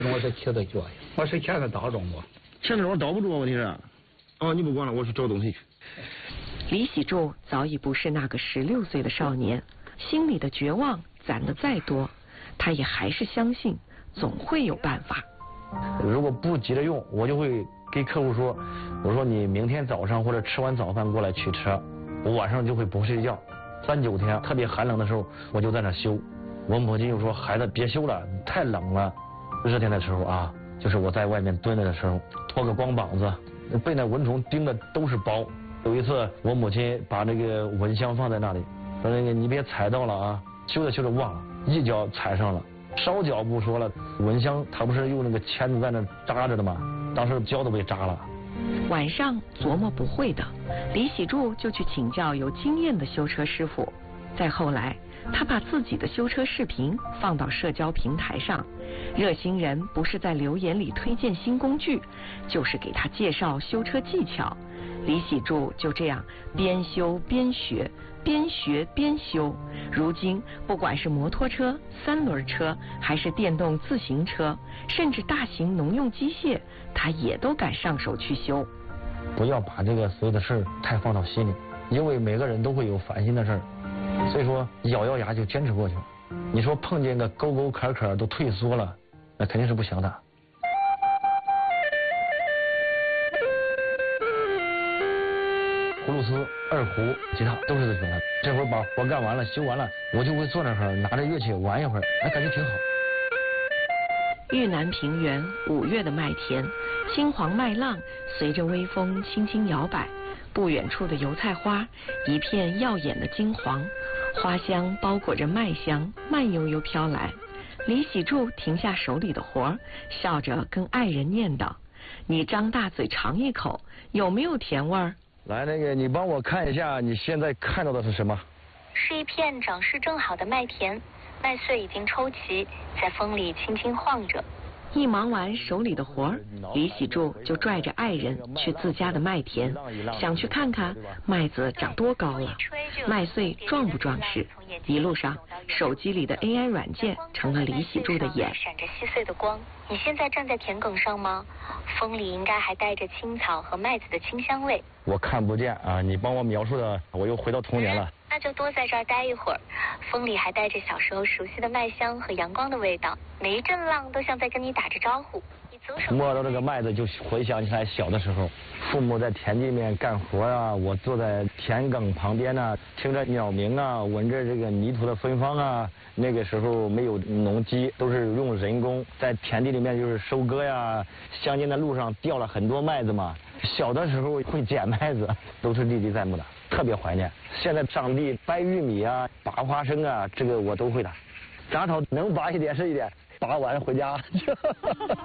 我是骑的脚呀，我是前头倒着我， 前头我倒不住，问题是，哦，你不管了，我去找东西去。 李喜柱早已不是那个16岁的少年，心里的绝望攒得再多，他也还是相信总会有办法。 如果不急着用，我就会给客户说，我说你明天早上或者吃完早饭过来取车，我晚上就会不睡觉，3、9天特别寒冷的时候，我就在那修。我母亲就说，孩子别修了，太冷了。热天的时候啊，就是我在外面蹲着的时候，脱个光膀子，被那蚊虫叮的都是包。有一次我母亲把那个蚊香放在那里，说那个你别踩到了啊，修着修着忘了，一脚踩上了，烧脚不说了，蚊香它不是用那个钳子在那扎着的吗？当时脚都被扎了。 晚上琢磨不会的，李喜柱就去请教有经验的修车师傅。再后来，他把自己的修车视频放到社交平台上，热心人不是在留言里推荐新工具，就是给他介绍修车技巧。李喜柱就这样边修边学，边学边修。如今不管是摩托车、3轮车，还是电动自行车，甚至大型农用机械，他也都敢上手去修。 不要把这个所有的事儿太放到心里，因为每个人都会有烦心的事儿，所以说咬牙就坚持过去。你说碰见个沟沟坎坎都退缩了，那肯定是不行的。葫芦丝、二胡、吉他都是自学的。这会儿把活干完了、修完了，我就会坐那儿拿着乐器玩一会儿，感觉挺好。 豫南平原5月的麦田，金黄麦浪随着微风轻轻摇摆，不远处的油菜花一片耀眼的金黄，花香包裹着麦香，慢悠悠飘来。李喜柱停下手里的活，笑着跟爱人念叨：“你张大嘴尝一口，有没有甜味儿？” 来，那个你帮我看一下，你现在看到的是什么？ 是一片长势正好的麦田，麦穗已经抽齐，在风里轻轻晃着。 一忙完手里的活儿，李喜柱就拽着爱人去自家的麦田，想去看看麦子长多高了，麦穗壮不壮实。一路上，手机里的 AI 软件成了李喜柱的眼。 闪着细碎的光。你现在站在田埂上吗？风里应该还带着青草和麦子的清香味。 我看不见啊，你帮我描述的，我又回到童年了。 那就多在这儿待一会儿，风里还带着小时候熟悉的麦香和阳光的味道，每一阵浪都像在跟你打着招呼。 摸到这个麦子就回想起来小的时候，父母在田地里面干活啊，我坐在田埂旁边啊，听着鸟鸣啊，闻着这个泥土的芬芳啊。那个时候没有农机，都是用人工在田地里面就是收割呀，乡间的路上掉了很多麦子嘛。小的时候会捡麦子，都是历历在目的，特别怀念。现在上地掰玉米啊，拔花生啊，这个我都会的。杂草能拔一点是一点，拔完回家。